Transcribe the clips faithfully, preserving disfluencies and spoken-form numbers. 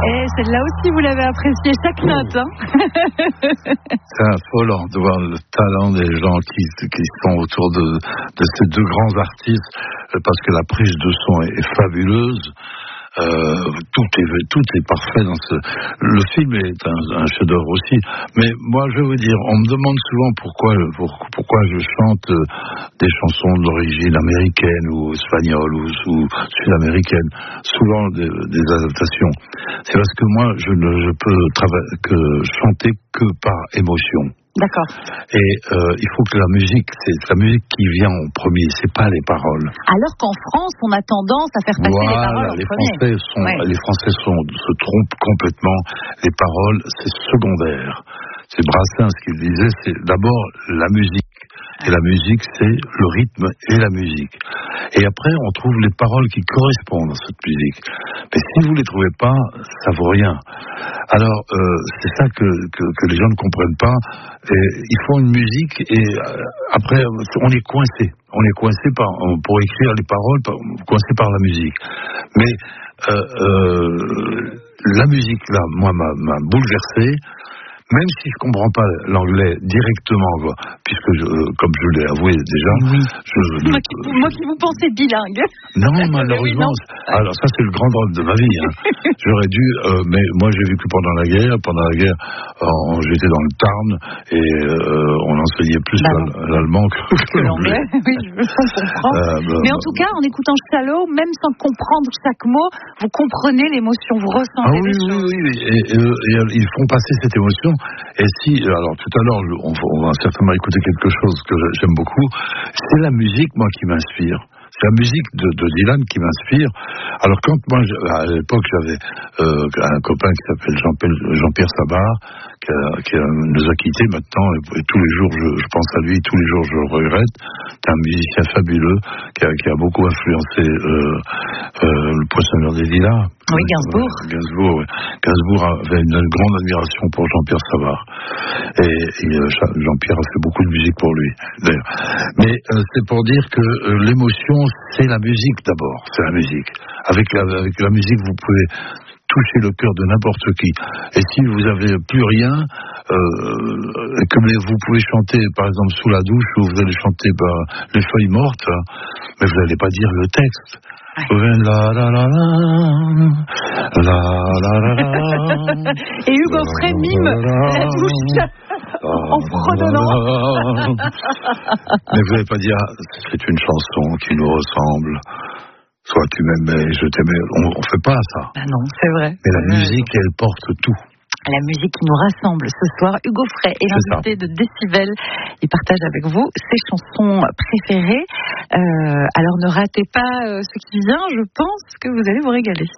Et celle-là aussi, vous l'avez appréciée, chaque note. Hein. C'est affolant de voir le talent des gens qui, qui sont autour de, de ces deux grands artistes, parce que la prise de son est, est fabuleuse. Euh, tout est tout est parfait dans ce. Le film est un, un chef-d'œuvre aussi. Mais moi, je veux dire, on me demande souvent pourquoi pour, pourquoi je chante des chansons d'origine américaine ou espagnole ou, ou sud-américaine, souvent des, des adaptations. C'est parce que moi, je ne je peux trava- que chanter que par émotion. D'accord. Et euh, il faut que la musique, c'est la musique qui vient en premier, c'est pas les paroles. Alors qu'en France, on a tendance à faire passer voilà, les paroles en les premier. Français sont, ouais. les Français sont, se trompent complètement. Les paroles, c'est secondaire. C'est Brassens qui le disait, c'est d'abord la musique. Et la musique, c'est le rythme et la musique. Et après, on trouve les paroles qui correspondent à cette musique. Mais si vous ne les trouvez pas, ça vaut rien. Alors, euh, c'est ça que, que, que les gens ne comprennent pas. Et ils font une musique et euh, après, on est coincé. On est coincé par, pour écrire les paroles, par, coincé par la musique. Mais euh, euh, la musique, là, moi, m'a, m'a bouleversé. Même si je ne comprends pas l'anglais directement, quoi, puisque, je, euh, comme je l'ai avoué déjà... Oui. Je, moi, qui, moi qui vous pensais bilingue. Non, malheureusement... Oui, non. Alors ça, c'est le grand drame de ma vie. Hein. J'aurais dû... Euh, mais moi, j'ai vécu pendant la guerre. Pendant la guerre, euh, j'étais dans le Tarn et euh, on enseignait plus bah, l'allemand que, que l'anglais. Oui, je comprends. Euh, bah, mais en tout cas, en écoutant Chalot, même sans comprendre chaque mot, vous comprenez l'émotion, vous ressentez ah, oui, les oui, choses. Oui, oui, et, et, et, et ils font passer cette émotion. Et si, alors tout à l'heure, on, on va certainement écouter quelque chose que j'aime beaucoup, c'est la musique, moi, qui m'inspire. C'est la musique de, de Dylan qui m'inspire. Alors quand moi, à l'époque, j'avais euh, un copain qui s'appelle Jean-Pierre, Jean-Pierre Sabar, qui, a, qui a, nous a quittés maintenant, et, et tous les jours, je, je pense à lui, tous les jours, je le regrette. C'est un musicien fabuleux, qui a, qui a beaucoup influencé euh, euh, le Poissonneur des Lilas. Oui, Gainsbourg. Euh, Gainsbourg, oui. Gainsbourg avait une, une grande admiration pour Jean-Pierre Sabar. Et, et Jean-Pierre a fait beaucoup de musique pour lui, d'ailleurs. Mais euh, c'est pour dire que euh, l'émotion, c'est la musique d'abord. C'est la musique. Avec la, avec la musique, vous pouvez toucher le cœur de n'importe qui. Et si vous n'avez plus rien, euh, que vous pouvez chanter, par exemple, sous la douche, ou vous allez chanter bah, les feuilles mortes, hein, mais vous n'allez pas dire le texte. La, la, la, la, la, la, la, la, et Hugo Frey mime la douche en fredonnant. Mais vous n'allez pas dire c'est une chanson qui nous ressemble. Soit tu m'aimais, je t'aimais. On ne fait pas ça. Ah non, c'est vrai. Mais la musique, elle porte tout. La musique qui nous rassemble ce soir. Hugo Frey est l'invité de Décibel. Il partage avec vous ses chansons préférées. Euh, alors ne ratez pas euh, ce qui vient. Je pense que vous allez vous régaler.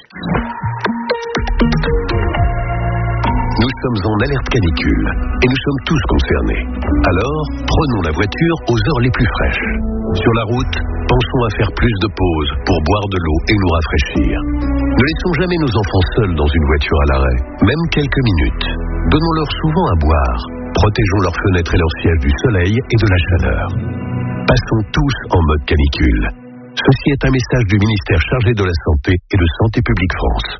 Nous sommes en alerte canicule et nous sommes tous concernés. Alors, prenons la voiture aux heures les plus fraîches. Sur la route, pensons à faire plus de pauses pour boire de l'eau et nous rafraîchir. Ne laissons jamais nos enfants seuls dans une voiture à l'arrêt, même quelques minutes. Donnons-leur souvent à boire. Protégeons leurs fenêtres et leurs sièges du soleil et de la chaleur. Passons tous en mode canicule. Ceci est un message du ministère chargé de la Santé et de Santé publique France.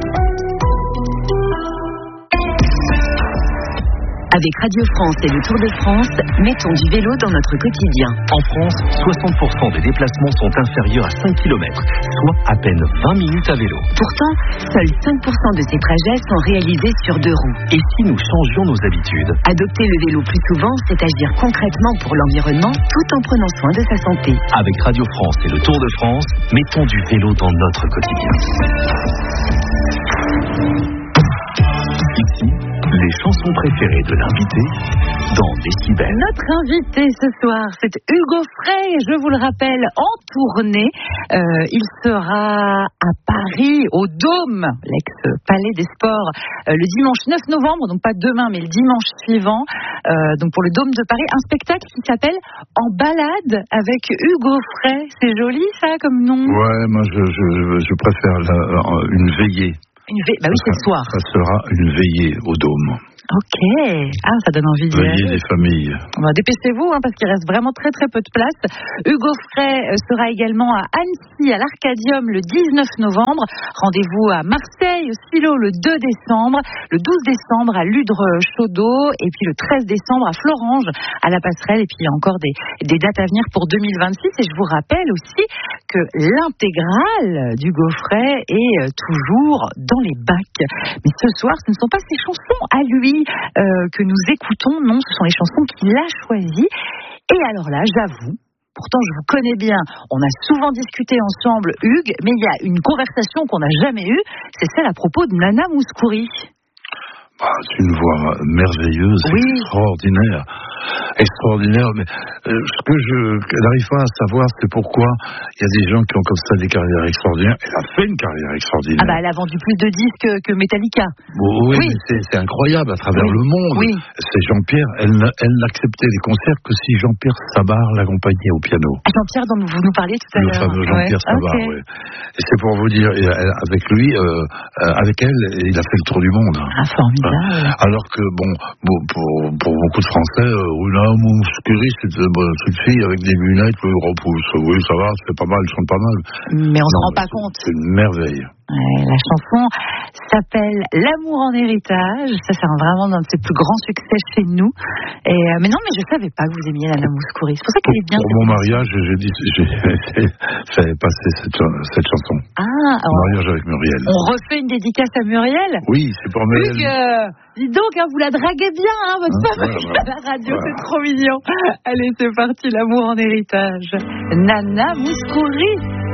Avec Radio France et le Tour de France, mettons du vélo dans notre quotidien. En France, soixante pour cent des déplacements sont inférieurs à cinq kilomètres, soit à peine vingt minutes à vélo. Pourtant, seuls cinq pour cent de ces trajets sont réalisés sur deux roues. Et si nous changions nos habitudes ? Adopter le vélo plus souvent, c'est agir concrètement pour l'environnement tout en prenant soin de sa santé. Avec Radio France et le Tour de France, mettons du vélo dans notre quotidien. Ici, les chansons préférées de l'invité dans Décibel. Notre invité ce soir, c'est Hugo Frey, je vous le rappelle, en tournée. Euh, il sera à Paris, au Dôme, l'ex-palais des sports, euh, le dimanche neuf novembre, donc pas demain, mais le dimanche suivant, euh, donc pour le Dôme de Paris, un spectacle qui s'appelle En balade avec Hugo Frey. C'est joli ça comme nom ? Ouais, moi je, je, je préfère la, une veillée. Une ve... Bah oui, c'est le soir. Ça sera une veillée au Dôme. Ok. Ah, ça donne envie d'y aller. Veuillez les familles. Bon, dépêchez-vous, hein, parce qu'il reste vraiment très très peu de place. Hugo Frey sera également à Annecy, à l'Arcadium, le dix-neuf novembre. Rendez-vous à Marseille, au Silo, le deux décembre. Le douze décembre, à Ludre-Chaudeau. Et puis le treize décembre, à Florange, à la Passerelle. Et puis il y a encore des, des dates à venir pour deux mille vingt-six. Et je vous rappelle aussi que l'intégrale d'Hugo Frey est toujours dans les bacs. Mais ce soir, ce ne sont pas ses chansons à lui Euh, que nous écoutons, non, ce sont les chansons qu'il a choisies. Et alors là, j'avoue, pourtant je vous connais bien, on a souvent discuté ensemble, Hugues, mais il y a une conversation qu'on n'a jamais eue, c'est celle à propos de Nana Mouskouri. Bah, c'est une voix merveilleuse, oui. extraordinaire, extraordinaire. Mais euh, ce que je n'arrive pas à savoir, c'est pourquoi il y a des gens qui ont comme ça des carrières extraordinaires. Elle a fait une carrière extraordinaire. Ah bah, elle a vendu plus de disques que Metallica. Bon, oui, oui. Mais c'est, c'est incroyable à travers oui. le monde. Oui. C'est Jean-Pierre. Elle, elle n'acceptait les concerts que si Jean-Pierre Sabart l'accompagnait au piano. Ah, Jean-Pierre dont vous nous parliez tout à le l'heure. Le fameux Jean-Pierre ouais. Sabart. Okay. Oui. Et c'est pour vous dire, avec lui, euh, avec elle, il a fait le tour du monde. Ah, formidable. Alors que, bon, bon pour, pour beaucoup de Français, euh, Nana Mouskouri, c'est une petite fille avec des lunettes, oui, repousse, oui, ça va, c'est pas mal, elle chante pas mal. Mais on ne se rend pas c'est, compte. C'est une merveille. Ouais, la chanson s'appelle L'amour en héritage. Ça, c'est un, vraiment un de ses plus grands succès chez nous. Et, euh, mais non, mais je savais pas que vous aimiez Nana Mouskouri. C'est pour ça qu'elle est bien. Pour mon mariage, j'ai dit, j'ai fait passer cette, cette chanson. Ah, mon mariage avec Muriel. On refait une dédicace à Muriel. Oui, c'est pour Muriel. Hugues, euh, dis donc, hein, vous la draguez bien, hein, votre hein, femme, voilà, voilà. à la radio, voilà. C'est trop mignon. Allez, c'est parti, L'amour en héritage. Nana Mouskouri.